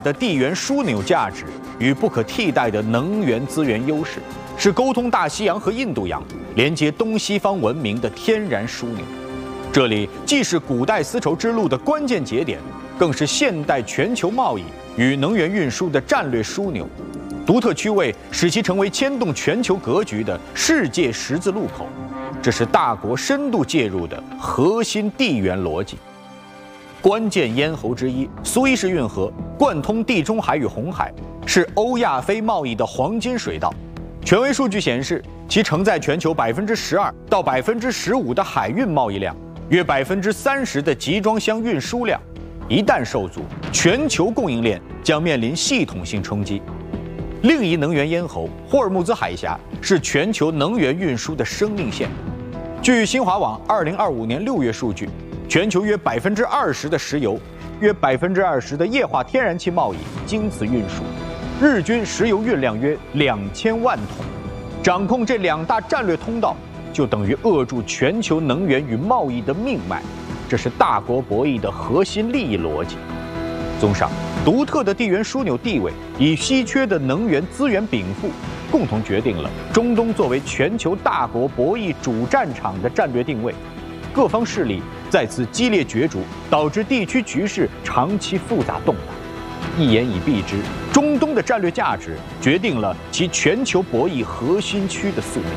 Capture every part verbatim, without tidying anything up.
的地缘枢纽价值与不可替代的能源资源优势，是沟通大西洋和印度洋、连接东西方文明的天然枢纽。这里既是古代丝绸之路的关键节点，更是现代全球贸易与能源运输的战略枢纽。独特区位使其成为牵动全球格局的世界十字路口。这是大国深度介入的核心地缘逻辑。关键咽喉之一，苏伊士运河贯通地中海与红海，是欧亚非贸易的黄金水道。权威数据显示，其承载全球百分之十二到百分之十五的海运贸易量，约百分之三十的集装箱运输量。一旦受阻，全球供应链将面临系统性冲击。另一能源咽喉霍尔木兹海峡是全球能源运输的生命线。据新华网二零二五年六月数据，全球约百分之二十的石油、约百分之二十的液化天然气贸易经此运输，日均石油运量约两千万桶。掌控这两大战略通道，就等于扼住全球能源与贸易的命脉。这是大国博弈的核心利益逻辑。综上，独特的地缘枢纽地位与稀缺的能源资源禀赋，共同决定了中东作为全球大国博弈主战场的战略定位。各方势力在此激烈角逐，导致地区局势长期复杂动荡。一言以蔽之，中东的战略价值决定了其全球博弈核心区的宿命。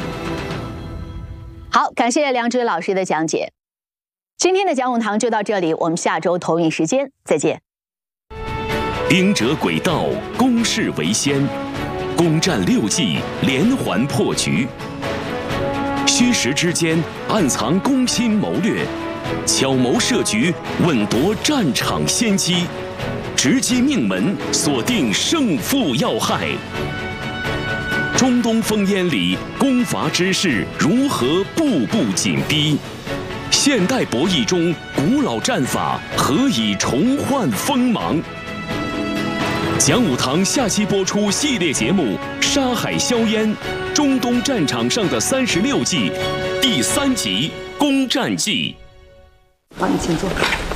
好，感谢梁植老师的讲解。今天的讲武堂就到这里，我们下周同一时间再见。 兵者诡道，攻势为先，攻占六计，连环破局。虚实之间暗藏攻心谋略，巧谋设局，稳夺战场先机，直击命门，锁定胜负要害。中东烽烟里，攻伐之势如何步步紧逼？现代博弈中，古老战法何以重焕锋芒？讲武堂下期播出系列节目《沙海硝烟》，中东战场上的三十六计，第三集《攻占计》。 好，你请坐。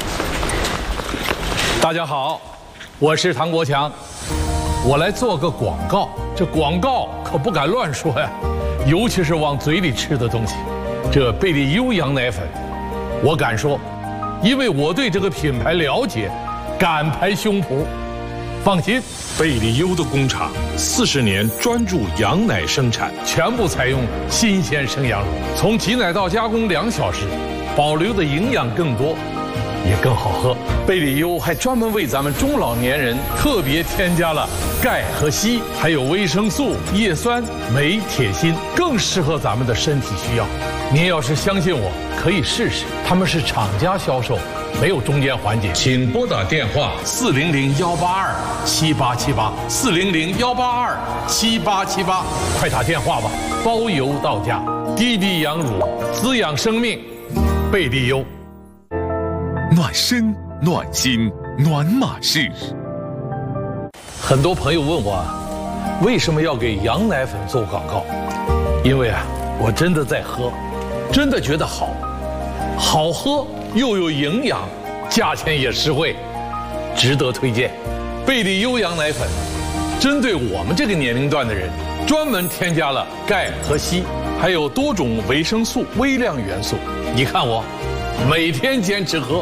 大家好，我是唐国强，我来做个广告。这广告可不敢乱说呀，尤其是往嘴里吃的东西。这贝利优羊奶粉，我敢说，因为我对这个品牌了解，敢拍胸脯。放心， 贝利优的工厂四十年专注羊奶生产， 全部采用新鲜生羊乳，从挤奶到加工两小时，保留的营养更多，也更好喝。贝利优还专门为咱们中老年人特别添加了钙和硒，还有维生素、叶酸、镁、铁、锌，更适合咱们的身体需要。您要是相信我，可以试试，他们是厂家销售，没有中间环节。 请拨打电话四零零幺八二七八七八，四零零幺八二七八七八，快打电话吧，包邮到家。滴滴羊乳，滋养生命，贝利优。 暖身、暖心、暖马式。 很多朋友问我，为什么要给羊奶粉做广告？因为啊，我真的在喝，真的觉得好，好喝又有营养，价钱也实惠，值得推荐。贝利优羊奶粉，针对我们这个年龄段的人，专门添加了钙和硒，还有多种维生素、微量元素。你看我，每天坚持喝。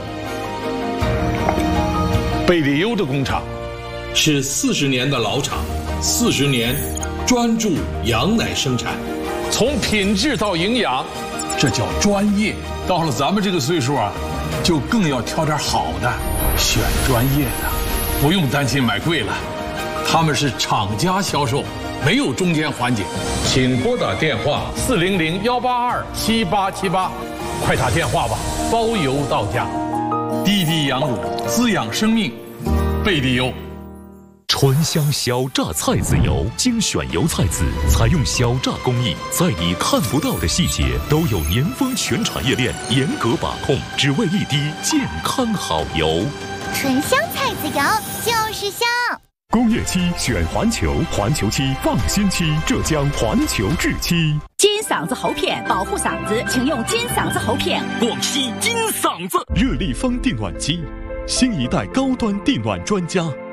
贝利优的工厂是四十年的老厂，四十年专注羊奶生产， 从品质到营养，这叫专业。到了咱们这个岁数啊，就更要挑点好的，选专业的，不用担心买贵了。他们是厂家销售，没有中间环节。 请拨打电话四零零幺八二七八七八，快打电话吧，包邮到家。滴滴羊乳，滋养生命，贝利优。 醇香小榨菜籽油，精选油菜籽，采用小榨工艺，在你看不到的细节都有年丰全产业链严格把控，只为一滴健康好油。 醇香菜籽油就是香。 工业漆选环球，环球漆放心漆，浙江环球制漆。 金嗓子喉片保护嗓子，请用金嗓子喉片。 广西金嗓子热力风电暖机，新一代高端电暖专家。